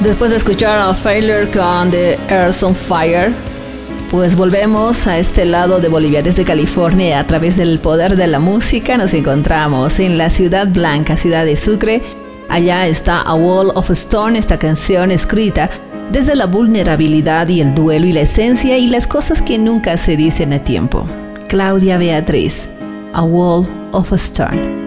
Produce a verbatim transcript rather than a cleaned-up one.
Después de escuchar a Failure con The Earth on Fire, pues volvemos a este lado de Bolivia, desde California. A través del poder de la música nos encontramos en la ciudad blanca, ciudad de Sucre. Allá está A Wall of Stone, esta canción escrita desde la vulnerabilidad y el duelo y la esencia y las cosas que nunca se dicen a tiempo. Claudia Beatriz, A Wall of Stone.